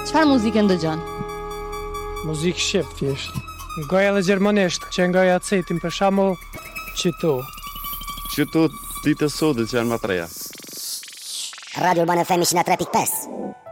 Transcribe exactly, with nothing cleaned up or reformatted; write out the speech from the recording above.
Çfarë muzikë ndëgjon? Muzikë shqip thjesht. Goja edhe gjermanisht, që ngoja acetin për shembull qytu. Qytu ditë sodit që janë më treja. Radio Urbana F M one oh three point five.